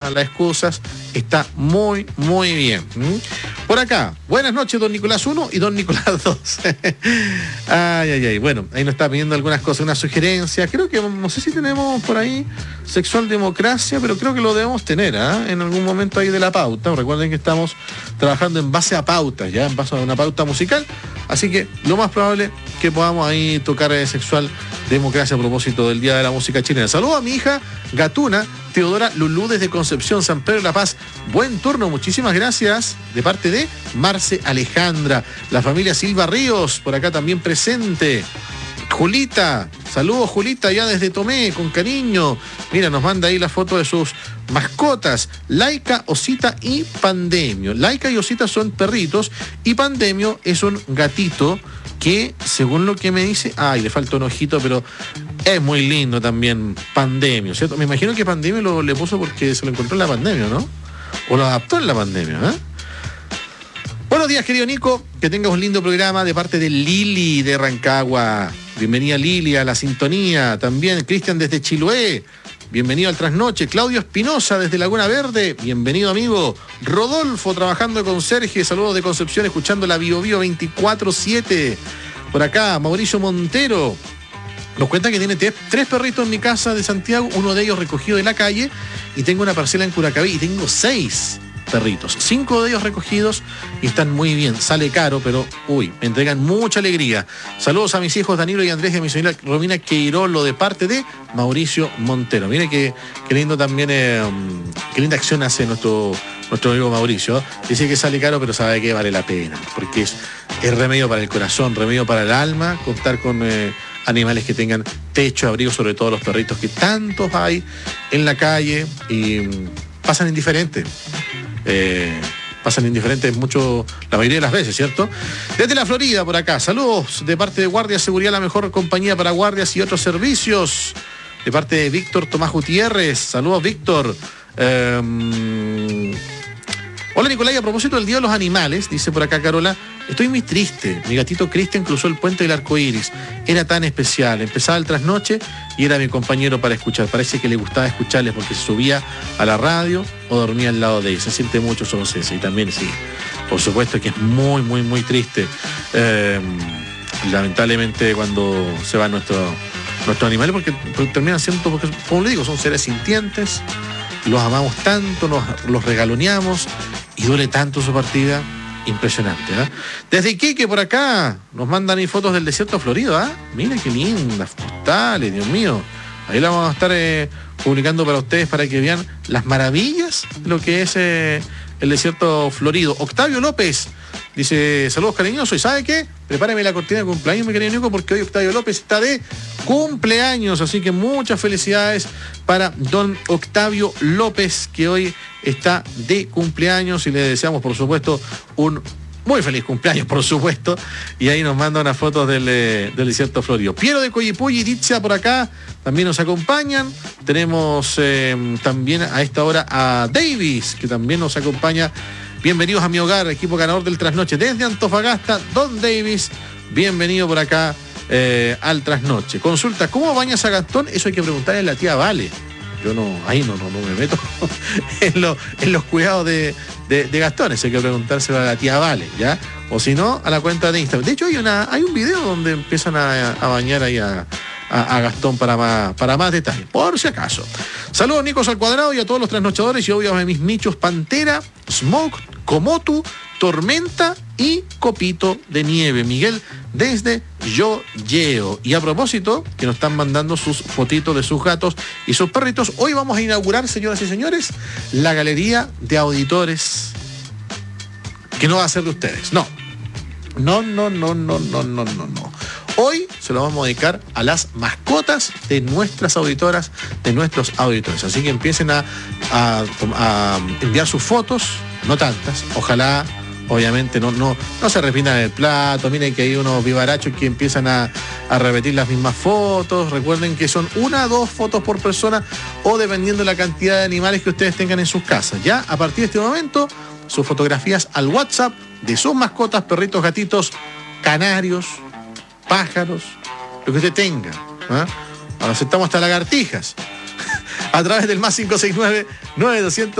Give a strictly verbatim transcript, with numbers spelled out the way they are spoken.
las excusas, está muy, muy bien. ¿Mm? Por acá, buenas noches, don Nicolás uno y don Nicolás dos. Ay, ay, ay. Bueno, ahí nos está pidiendo algunas cosas, unas sugerencias. Creo que, no sé si tenemos por ahí sexual democracia, pero creo que lo debemos tener, ¿eh? En algún momento ahí de la pauta. Recuerden que estamos trabajando en base a pautas, ya en base a una pauta musical. Así que lo más probable que podamos ahí tocar eh, sexual democracia a propósito del Día de la Música Chilena. Saludos a mi hija Gatuna, Teodora Lulú desde Concepción, San Pedro de la Paz. Buen turno, muchísimas gracias. De parte de Marce Alejandra. La familia Silva Ríos, por acá también presente. Julita, saludos Julita, ya desde Tomé, con cariño. Mira, nos manda ahí la foto de sus mascotas, Laika, Osita y Pandemio. Laika y Osita son perritos y Pandemio es un gatito que, según lo que me dice, ay, le falta un ojito, pero es muy lindo también Pandemio, ¿cierto? Me imagino que Pandemio lo le puso porque se lo encontró en la pandemia, ¿no? O lo adaptó en la pandemia, ¿eh? Buenos días, querido Nico, que tengas un lindo programa de parte de Lili de Rancagua. Bienvenida Lili a la sintonía. También Cristian desde Chiloé. Bienvenido al Trasnoche. Claudio Espinosa desde Laguna Verde. Bienvenido, amigo. Rodolfo trabajando con Sergio. Saludos de Concepción, escuchando la Bio Bio veinticuatro siete. Por acá, Mauricio Montero nos cuenta que tiene tres, tres perritos en mi casa de Santiago, uno de ellos recogido de la calle, y tengo una parcela en Curacaví y tengo seis perritos, cinco de ellos recogidos y están muy bien. Sale caro, pero uy, me entregan mucha alegría. Saludos a mis hijos Danilo y Andrés y a mi señora Romina Queirolo de parte de Mauricio Montero. Mire qué, qué lindo también, eh, qué linda acción hace nuestro, nuestro amigo Mauricio. Dice que sale caro, pero sabe que vale la pena, porque es, es remedio para el corazón, remedio para el alma, contar con eh, animales que tengan techo, abrigo, sobre todo los perritos que tantos hay en la calle y pasan indiferentes. Eh, pasan indiferentes mucho, la mayoría de las veces, ¿cierto? Desde la Florida, por acá, saludos de parte de Guardia Seguridad, la mejor compañía para guardias y otros servicios, de parte de Víctor Tomás Gutiérrez. Saludos, Víctor. eh, Hola, Nicolás, a propósito del Día de los Animales, dice por acá Carola, estoy muy triste. Mi gatito Cristian cruzó el puente del arco iris. Era tan especial. Empezaba el trasnoche y era mi compañero para escuchar. Parece que le gustaba escucharles porque se subía a la radio o dormía al lado de ella. Se siente mucho solo ese. Y también sí, por supuesto que es muy, muy, muy triste. Eh, lamentablemente cuando se van nuestros nuestro animales, porque, porque terminan siendo, porque, como le digo, son seres sintientes. Los amamos tanto, nos, los regaloneamos y duele tanto su partida. Impresionante, ¿eh? Desde Iquique, por acá, nos mandan ahí fotos del desierto florido, ¿ah? ¿eh? Mira qué lindas postales, Dios mío. Ahí la vamos a estar eh, publicando para ustedes para que vean las maravillas de lo que es eh, el desierto florido. Octavio López dice, saludos cariñosos, ¿y sabe qué? Prepárame la cortina de cumpleaños, mi querido Nico, porque hoy Octavio López está de cumpleaños, así que muchas felicidades para don Octavio López, que hoy está de cumpleaños, y le deseamos, por supuesto, un muy feliz cumpleaños, por supuesto. Y ahí nos manda unas fotos del, eh, del desierto florido. Piero de Coyipulli y Ditzia por acá también nos acompañan. Tenemos eh, también a esta hora a Davis, que también nos acompaña. Bienvenidos a mi hogar, equipo ganador del Trasnoche. Desde Antofagasta, Don Davis, bienvenido por acá eh, al Trasnoche. Consulta, ¿cómo bañas a Gastón? Eso hay que preguntarle a la tía Vale. Yo no, ahí no, no, no me meto en, lo, en los cuidados de, de, de Gastón. Eso hay que preguntárselo a la tía Vale, ¿ya? O si no, a la cuenta de Instagram. De hecho, hay una hay un video donde empiezan a, a bañar ahí a, a, a Gastón para más, para más detalles, por si acaso. Saludos, Nicos al cuadrado, y a todos los trasnochadores, y obvio a mis michos Pantera, Smoke, Komotu, Tormenta y Copito de Nieve. Miguel desde Yoyeo. Y a propósito, que nos están mandando sus fotitos de sus gatos y sus perritos, hoy vamos a inaugurar, señoras y señores, la galería de auditores, que no va a ser de ustedes, no. No, no, no, no, no, no, no, no. Hoy se lo vamos a dedicar a las mascotas de nuestras auditoras, de nuestros auditores. Así que empiecen a, a, a enviar sus fotos, no tantas, ojalá. Obviamente no, no, no se repitan el plato. Miren que hay unos vivarachos que empiezan a, a repetir las mismas fotos. Recuerden que son una o dos fotos por persona, o dependiendo de la cantidad de animales que ustedes tengan en sus casas. Ya a partir de este momento, sus fotografías al WhatsApp de sus mascotas, perritos, gatitos, canarios, pájaros, lo que usted tenga. ¿eh? Ahora aceptamos hasta lagartijas. A través del más cinco seis nueve, nueve dos cero cero